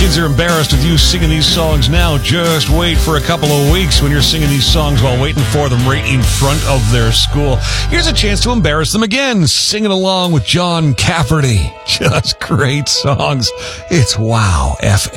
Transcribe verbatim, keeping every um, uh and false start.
Kids are embarrassed with you singing these songs now. Just wait for a couple of weeks when you're singing these songs while waiting for them right in front of their school. Here's a chance to embarrass them again, singing along with John Cafferty. Just great songs. It's Wow F M.